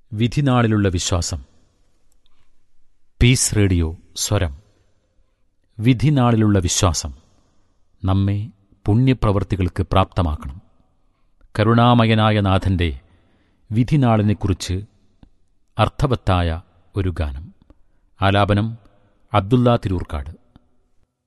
വിധിനാളിലുള്ള വിശ്വാസം. Piece radio സ്വരം. വിധിനാളിലുള്ള വിശ്വാസം നമ്മെ പുണ്യപ്രവൃത്തികൾക്ക് പ്രാപ്തമാക്കണം. കരുണാമയനായ നാഥന്റെ വിധിനാളിനെക്കുറിച്ച് അർത്ഥവത്തായ ഒരു ഗാനം. ആലാപനം അബ്ദുള്ള തിരൂർക്കാട്.